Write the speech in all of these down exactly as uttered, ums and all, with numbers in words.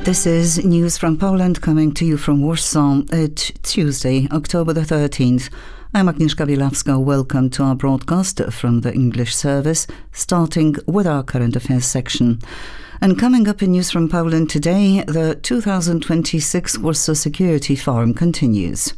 This is News from Poland coming to you from Warsaw. It's Tuesday, October the thirteenth. I'm Agnieszka Bielawska. Welcome to our broadcast from the English service, starting with our current affairs section. And coming up in News from Poland today, the two thousand twenty-six Warsaw Security Forum continues.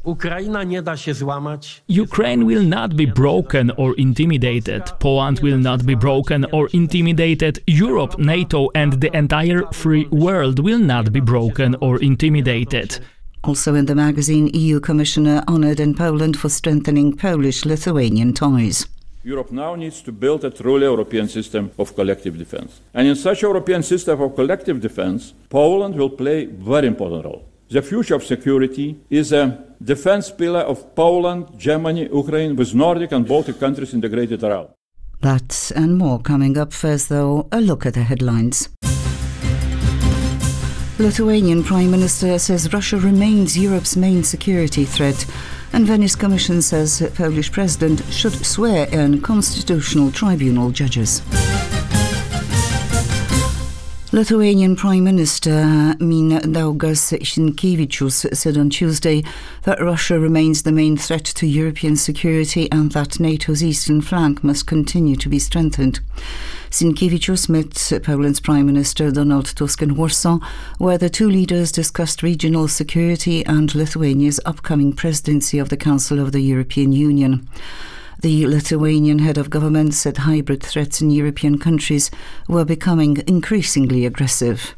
Ukraine will not be broken or intimidated. Poland will not be broken or intimidated. Europe, NATO and the entire free world will not be broken or intimidated. Also in the magazine, E U Commissioner honoured in Poland for strengthening Polish-Lithuanian ties. Europe now needs to build a truly European system of collective defense. And in such a European system of collective defense, Poland will play a very important role. The future of security is a defense pillar of Poland, Germany, Ukraine, with Nordic and Baltic countries integrated around. That and more coming up. First, though, a look at the headlines. Lithuanian Prime Minister says Russia remains Europe's main security threat, and Venice Commission says Polish President should swear in constitutional tribunal judges. Lithuanian Prime Minister Mindaugas Sinkevičius said on Tuesday that Russia remains the main threat to European security and that NATO's eastern flank must continue to be strengthened. Sinkevičius met Poland's Prime Minister Donald Tusk in Warsaw, where the two leaders discussed regional security and Lithuania's upcoming presidency of the Council of the European Union. The Lithuanian head of government said hybrid threats in European countries were becoming increasingly aggressive.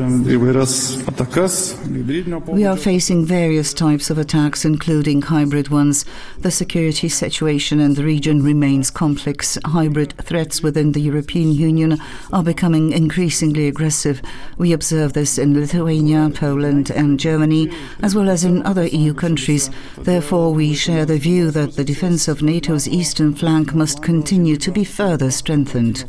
We are facing various types of attacks, including hybrid ones. The security situation in the region remains complex. Hybrid threats within the European Union are becoming increasingly aggressive. We observe this in Lithuania, Poland and Germany, as well as in other E U countries. Therefore, we share the view that the defence of NATO's eastern flank must continue to be further strengthened.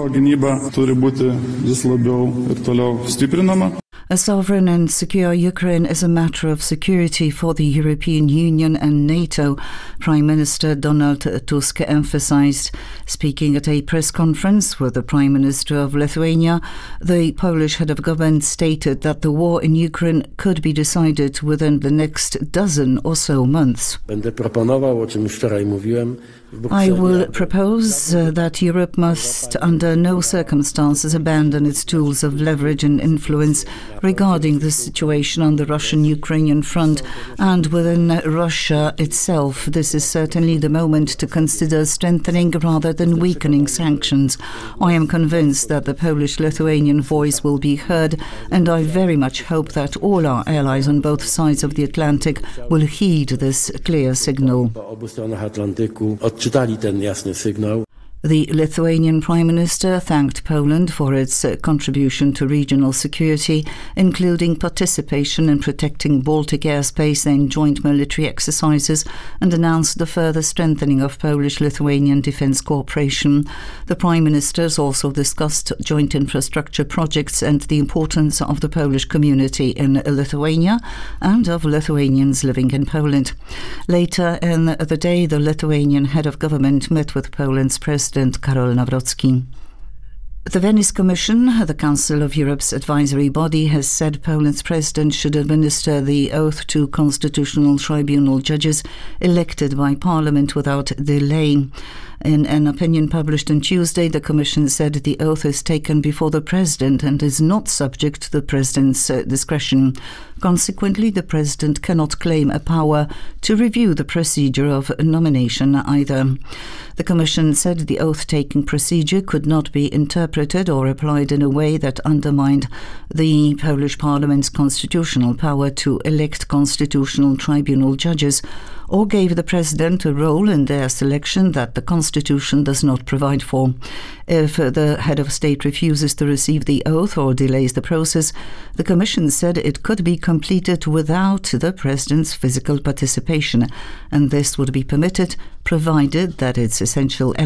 A sovereign and secure Ukraine is a matter of security for the European Union and NATO, Prime Minister Donald Tusk emphasized. Speaking at a press conference with the Prime Minister of Lithuania, the Polish head of government stated that the war in Ukraine could be decided within the next dozen or so months. I will propose uh, that Europe must under no circumstances abandon its tools of leverage and influence regarding the situation on the Russian-Ukrainian front and within Russia itself. This is certainly the moment to consider strengthening rather than weakening sanctions. I am convinced that the Polish-Lithuanian voice will be heard, and I very much hope that all our allies on both sides of the Atlantic will heed this clear signal. The Lithuanian Prime Minister thanked Poland for its uh, contribution to regional security, including participation in protecting Baltic airspace and joint military exercises, and announced the further strengthening of Polish-Lithuanian defence cooperation. The Prime Ministers also discussed joint infrastructure projects and the importance of the Polish community in Lithuania and of Lithuanians living in Poland. Later in the day, the Lithuanian head of government met with Poland's President Karol Nawrocki. The Venice Commission, the Council of Europe's advisory body, has said Poland's president should administer the oath to constitutional tribunal judges elected by Parliament without delay. In an opinion published on Tuesday, the Commission said the oath is taken before the President and is not subject to the President's uh, discretion. Consequently, the President cannot claim a power to review the procedure of nomination either. The Commission said the oath-taking procedure could not be interpreted or applied in a way that undermined the Polish Parliament's constitutional power to elect constitutional tribunal judges, or gave the President a role in their selection that the Constitution does not provide for. If the head of state refuses to receive the oath or delays the process, the Commission said it could be completed without the President's physical participation, and this would be permitted provided that its essential